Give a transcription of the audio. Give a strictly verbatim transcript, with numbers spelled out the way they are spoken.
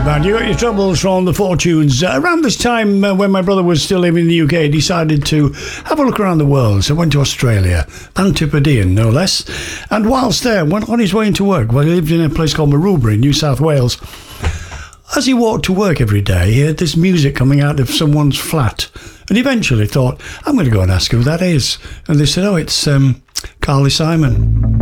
band. You got your troubles from the Fortunes. Uh, around this time, uh, when my brother was still living in the U K, he decided to have a look around the world. So went to Australia, Antipodean, no less. And whilst there, went on his way into work. Well, he lived in a place called Maroubra in New South Wales. As he walked to work every day, he heard this music coming out of someone's flat. And eventually thought, I'm going to go and ask who that is. And they said, oh, it's um, Carly Simon.